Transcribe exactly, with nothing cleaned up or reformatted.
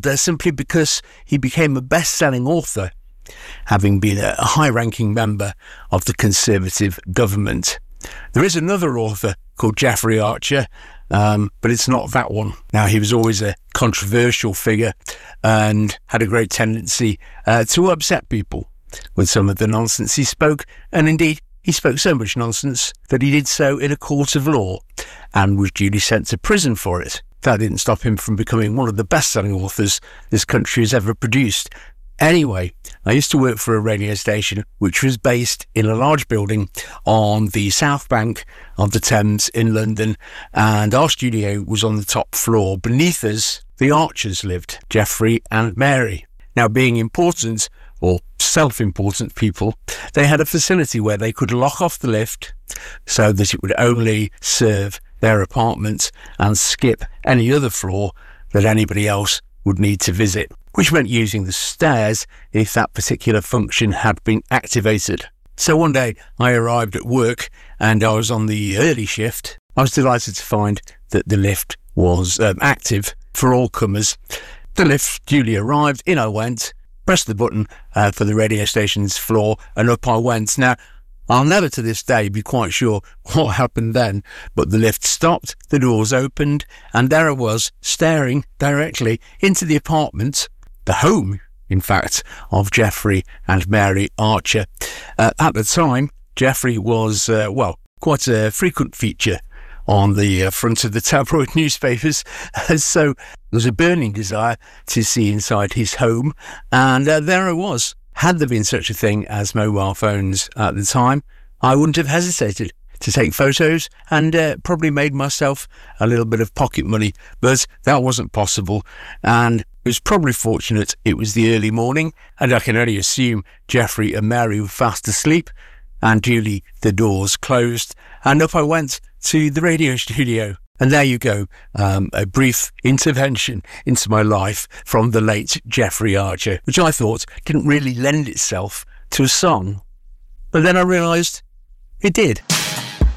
killed uh, simply because he became a best-selling author, having been a high-ranking member of the Conservative government. There is another author called Jeffrey Archer, um, but it's not that one. Now, he was always a controversial figure and had a great tendency uh, to upset people with some of the nonsense he spoke, and indeed, he spoke so much nonsense that he did so in a court of law and was duly sent to prison for it. That didn't stop him from becoming one of the best-selling authors this country has ever produced. Anyway, I used to work for a radio station which was based in a large building on the south bank of the Thames in London, and our studio was on the top floor. Beneath us, the Archers lived, Geoffrey and Mary. Now, being important, or self-important people, they had a facility where they could lock off the lift so that it would only serve their apartment and skip any other floor that anybody else would need to visit, which meant using the stairs if that particular function had been activated. So one day I arrived at work and I was on the early shift. I was delighted to find that the lift was um, active for all comers. The lift duly arrived, in I went, pressed the button uh, for the radio station's floor, and up I went. Now, I'll never to this day be quite sure what happened then, but the lift stopped, the doors opened, and there I was, staring directly into the apartment, the home, in fact, of Geoffrey and Mary Archer. Uh, at the time, Geoffrey was, uh, well, quite a frequent feature on the uh, front of the tabloid newspapers, so there was a burning desire to see inside his home, and uh, there I was. Had there been such a thing as mobile phones at the time, I wouldn't have hesitated to take photos and uh, probably made myself a little bit of pocket money, but that wasn't possible, and it was probably fortunate it was the early morning, and I can only assume Geoffrey and Mary were fast asleep, and duly the doors closed, and up I went to the radio studio. And there you go, um, a brief intervention into my life from the late Jeffrey Archer, which I thought didn't really lend itself to a song. But then I realised it did.